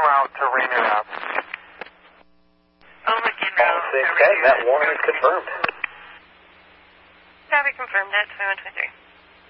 route to Rainier Ave. Over en route to Okay, that warning is confirmed. Copy confirmed at 2123.